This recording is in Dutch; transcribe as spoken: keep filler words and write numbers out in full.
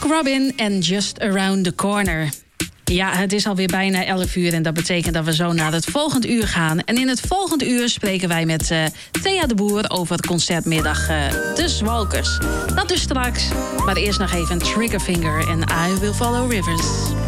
Mark Robin en Just Around the Corner. Ja, het is alweer bijna elf uur en dat betekent dat we zo naar het volgende uur gaan. En in het volgende uur spreken wij met uh, Thea de Boer over het concertmiddag uh, De Zwalkers. Dat dus straks, maar eerst nog even Triggerfinger en I Will Follow Rivers.